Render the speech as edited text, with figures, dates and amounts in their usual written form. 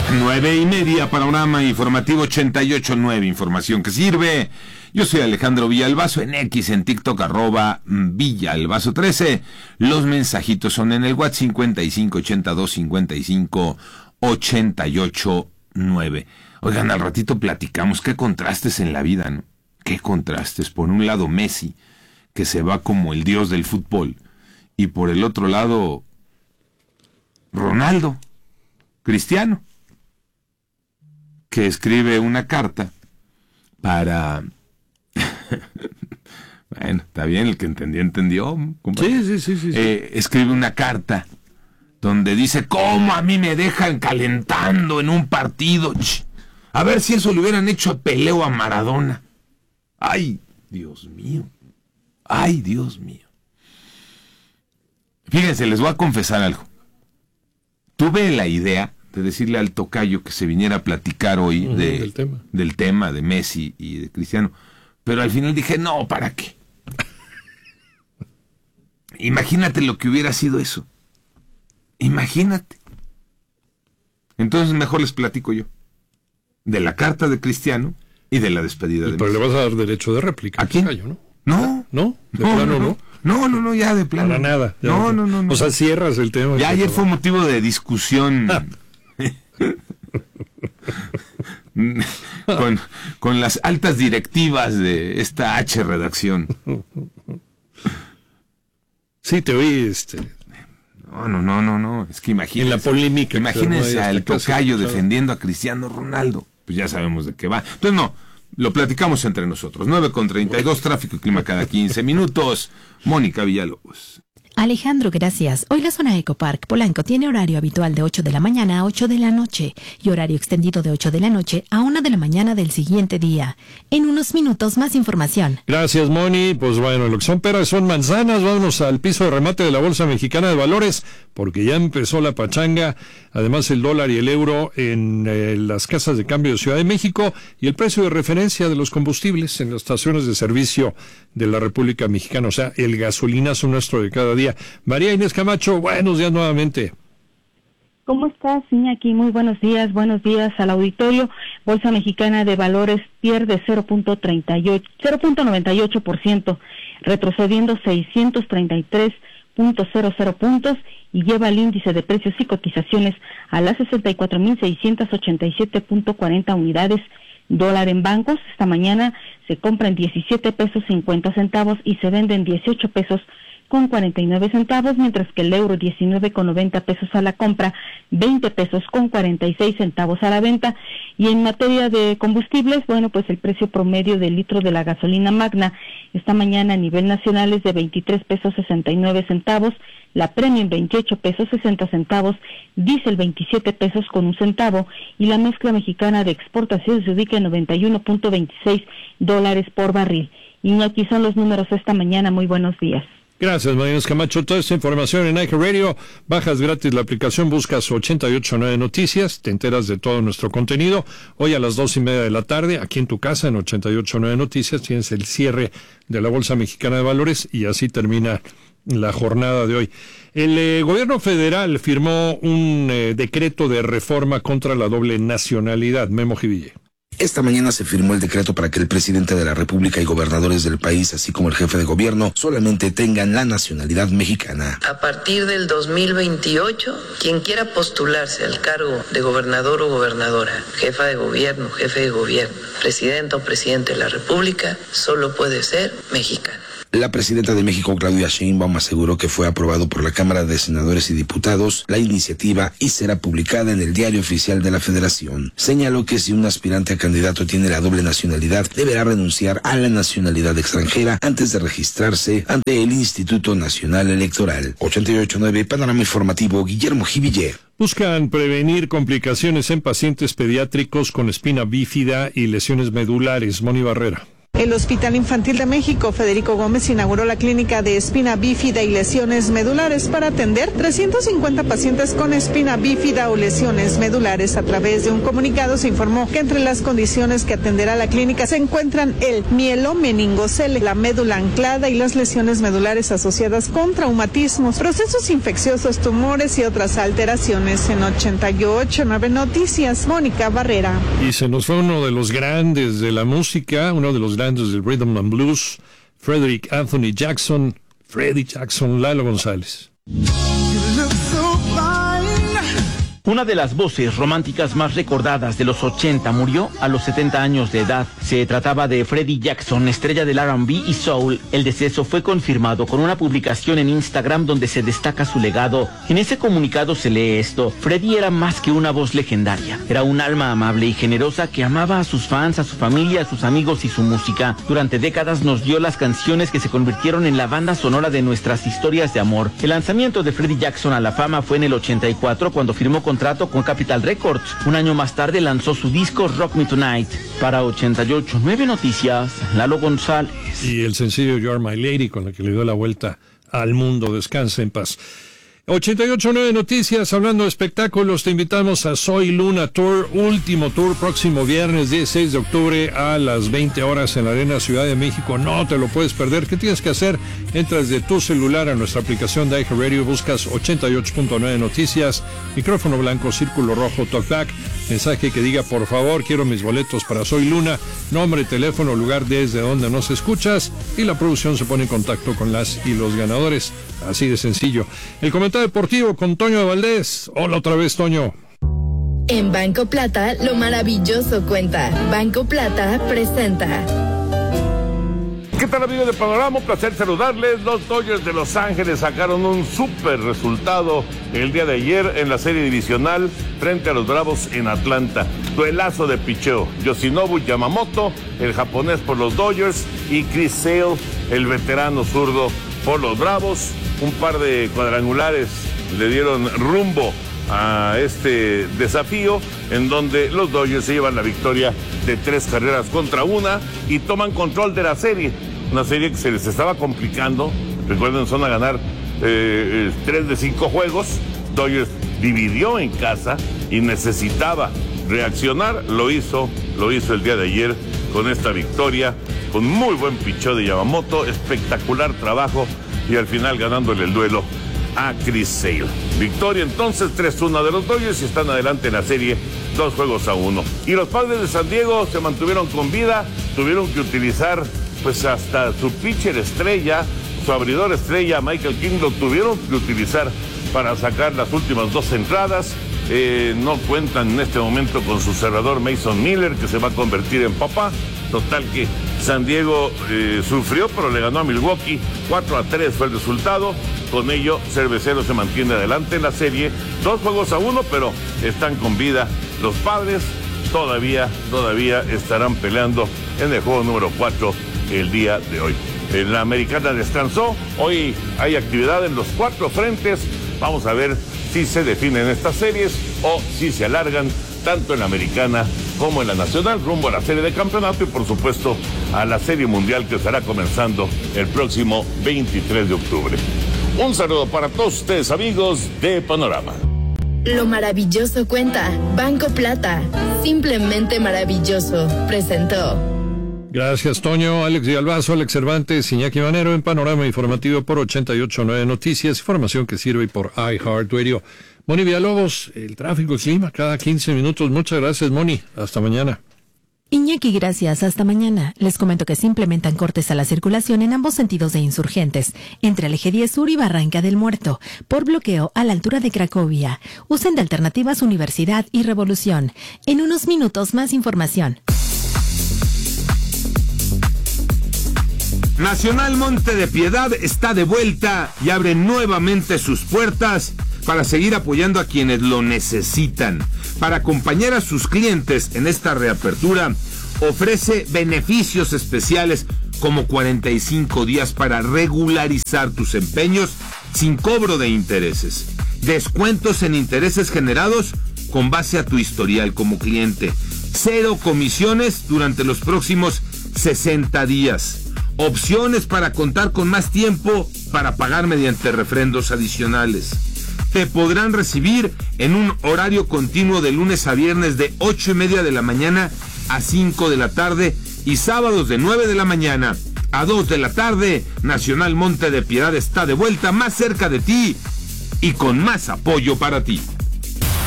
9:30, panorama informativo 88.9, información que sirve. Yo soy Alejandro Villalbazo, en X, en TikTok, @Villalbazo13. Los mensajitos son en el WhatsApp 5582-55-88.9. Oigan, al ratito platicamos qué contrastes en la vida, ¿no? Qué contrastes. Por un lado, Messi, que se va como el dios del fútbol, y por el otro lado, Ronaldo, Cristiano, que escribe una carta para... Bueno, está bien, el que entendió. Sí. Escribe una carta donde dice, ¿cómo a mí me dejan calentando en un partido? A ver si eso le hubieran hecho a Pelé o a Maradona. ¡Ay, Dios mío! Fíjense, les voy a confesar algo. Tuve la idea de decirle al tocayo que se viniera a platicar hoy del tema de Messi y de Cristiano, pero al final dije, no, ¿para qué? Imagínate lo que hubiera sido eso. Imagínate. Entonces mejor les platico yo de la carta de Cristiano y de la despedida de Messi. Pero le vas a dar derecho de réplica. ¿A quién? Tocayo, ¿no? ¿No? ¿De plano no? No, ya de plano. Para nada. No. O sea, cierras el tema. Ya ayer fue motivo de discusión con las altas directivas de esta H redacción. Sí, te oí, No. Es que imagínense. En la polémica. Imagínense al tocayo defendiendo a Cristiano Ronaldo. Pues ya sabemos de qué va. Entonces no, lo platicamos entre nosotros. 9:32, tráfico y clima cada 15 minutos. Mónica Villalobos. Alejandro, gracias. Hoy la zona Ecopark Polanco tiene horario habitual de 8 de la mañana a 8 de la noche y horario extendido de 8 de la noche a 1 de la mañana del siguiente día. En unos minutos más información. Gracias, Moni. Pues bueno, lo que son peras son manzanas. Vámonos al piso de remate de la Bolsa Mexicana de Valores porque ya empezó la pachanga. Además, el dólar y el euro en las casas de cambio de Ciudad de México y el precio de referencia de los combustibles en las estaciones de servicio de la República Mexicana. O sea, el gasolinazo nuestro de cada día. María Inés Camacho, buenos días nuevamente. ¿Cómo estás, Iñaki? Muy buenos días al auditorio. Bolsa Mexicana de Valores pierde 0.98%, retrocediendo 633.00 puntos y lleva el índice de precios y cotizaciones a las 64.687.40 unidades. Dólar en bancos, esta mañana se compra en 17 pesos 50 centavos y se vende en 18 pesos con 49 centavos, mientras que el euro 19,90 pesos a la compra, 20 pesos con 46 centavos a la venta. Y en materia de combustibles, bueno, pues el precio promedio del litro de la gasolina magna esta mañana a nivel nacional es de 23 pesos 69 centavos, la premium 28 pesos 60 centavos, diésel 27 pesos con un centavo y la mezcla mexicana de exportación se ubica en $91.26 por barril. Y aquí son los números esta mañana. Muy buenos días. Gracias, María Inés Camacho. Toda esta información en iHeartRadio. Bajas gratis la aplicación, buscas 889 Noticias, te enteras de todo nuestro contenido. Hoy a las 2:30 de la tarde, aquí en tu casa, en 889 Noticias, tienes el cierre de la Bolsa Mexicana de Valores y así termina la jornada de hoy. El gobierno federal firmó un decreto de reforma contra la doble nacionalidad. Memo Jiville. Esta mañana se firmó el decreto para que el presidente de la República y gobernadores del país, así como el jefe de gobierno, solamente tengan la nacionalidad mexicana. A partir del 2028, quien quiera postularse al cargo de gobernador o gobernadora, jefa de gobierno, jefe de gobierno, presidente o presidente de la República, solo puede ser mexicano. La presidenta de México, Claudia Sheinbaum, aseguró que fue aprobado por la Cámara de Senadores y Diputados la iniciativa y será publicada en el Diario Oficial de la Federación. Señaló que si un aspirante a candidato tiene la doble nacionalidad, deberá renunciar a la nacionalidad extranjera antes de registrarse ante el Instituto Nacional Electoral. 88.9, Panorama Informativo, Guillermo Jiville. Buscan prevenir complicaciones en pacientes pediátricos con espina bífida y lesiones medulares. Moni Barrera. El Hospital Infantil de México, Federico Gómez, inauguró la clínica de espina bífida y lesiones medulares para atender 350 pacientes con espina bífida o lesiones medulares. A través de un comunicado se informó que entre las condiciones que atenderá la clínica se encuentran el mielomeningocele, la médula anclada y las lesiones medulares asociadas con traumatismos, procesos infecciosos, tumores y otras alteraciones. En 88.9 Noticias, Mónica Barrera. Y se nos fue uno de los grandes de la música, uno de los grandes del Rhythm and Blues, Frederick Anthony Jackson, Freddie Jackson, Lalo González. Una de las voces románticas más recordadas de los 80 murió a los 70 años de edad. Se trataba de Freddie Jackson, estrella del R&B y soul. El deceso fue confirmado con una publicación en Instagram donde se destaca su legado. En ese comunicado se lee esto: Freddie era más que una voz legendaria. Era un alma amable y generosa que amaba a sus fans, a su familia, a sus amigos y su música. Durante décadas nos dio las canciones que se convirtieron en la banda sonora de nuestras historias de amor. El lanzamiento de Freddie Jackson a la fama fue en el 84 cuando firmó contrato con Capitol Records. Un año más tarde lanzó su disco Rock Me Tonight. Para 88.9 Noticias, Lalo González. Y el sencillo You Are My Lady, con la que le dio la vuelta al mundo. Descanse en paz. 88.9 Noticias, hablando de espectáculos, te invitamos a Soy Luna Tour, último tour, próximo viernes 16 de octubre a las 20 horas en la Arena Ciudad de México. No te lo puedes perder. ¿Qué tienes que hacer? Entras de tu celular a nuestra aplicación de iHeartRadio, buscas 88.9 Noticias, micrófono blanco, círculo rojo, talkback, mensaje que diga por favor quiero mis boletos para Soy Luna, nombre, teléfono, lugar desde donde nos escuchas, y la producción se pone en contacto con las y los ganadores. Así de sencillo. El comentario deportivo con Toño de Valdés. Hola otra vez, Toño. En Banco Plata, lo maravilloso cuenta. Banco Plata presenta. ¿Qué tal, amigos de Panorama? Un placer saludarles. Los Dodgers de Los Ángeles sacaron un súper resultado el día de ayer en la serie divisional frente a los Bravos en Atlanta. Duelazo de picheo. Yoshinobu Yamamoto, el japonés por los Dodgers, y Chris Sale, el veterano zurdo por los Bravos. Un par de cuadrangulares le dieron rumbo a este desafío, en donde los Dodgers se llevan la victoria de 3-1 y toman control de la serie. Una serie que se les estaba complicando. Recuerden, son a ganar 3 de 5 juegos. Dodgers dividió en casa y necesitaba reaccionar. Lo hizo el día de ayer con esta victoria, con muy buen picheo de Yamamoto, espectacular trabajo, y al final ganándole el duelo a Chris Sale. Victoria entonces 3-1 de los Dodgers y están adelante en la serie 2-1. Y los Padres de San Diego se mantuvieron con vida, tuvieron que utilizar pues hasta su pitcher estrella, su abridor estrella, Michael King, lo tuvieron que utilizar para sacar las últimas 2 entradas. No cuentan en este momento con su cerrador Mason Miller, que se va a convertir en papá. Total que San Diego sufrió, pero le ganó a Milwaukee. 4-3 fue el resultado. Con ello, Cerveceros se mantiene adelante en la serie. 2-1, pero están con vida los Padres. Todavía estarán peleando en el juego número 4 el día de hoy. La Americana descansó. Hoy hay actividad en los 4 frentes. Vamos a ver si se definen estas series o si se alargan tanto en la Americana como en la Nacional, rumbo a la serie de campeonato y por supuesto a la serie mundial que estará comenzando el próximo 23 de octubre. Un saludo para todos ustedes, amigos de Panorama. Lo maravilloso cuenta. Banco Plata, simplemente maravilloso, presentó. Gracias, Toño. Alex Villalbazo, Alex Cervantes, Iñaki Manero en Panorama Informativo por 88.9 Noticias, información que sirve por iHeartRadio. Moni Villalobos, el tráfico y clima cada 15 minutos. Muchas gracias, Moni. Hasta mañana. Iñaki, gracias. Hasta mañana. Les comento que se implementan cortes a la circulación en ambos sentidos de Insurgentes, entre el Eje 10 Sur y Barranca del Muerto, por bloqueo a la altura de Cracovia. Usen de alternativas Universidad y Revolución. En unos minutos, más información. Nacional Monte de Piedad está de vuelta y abre nuevamente sus puertas para seguir apoyando a quienes lo necesitan. Para acompañar a sus clientes en esta reapertura, ofrece beneficios especiales como 45 días para regularizar tus empeños sin cobro de intereses. Descuentos en intereses generados con base a tu historial como cliente. 0 comisiones durante los próximos 60 días. Opciones para contar con más tiempo para pagar mediante refrendos adicionales. Te podrán recibir en un horario continuo de lunes a viernes de 8:30 de la mañana a 5 de la tarde y sábados de 9 de la mañana a 2 de la tarde. Nacional Monte de Piedad está de vuelta, más cerca de ti y con más apoyo para ti.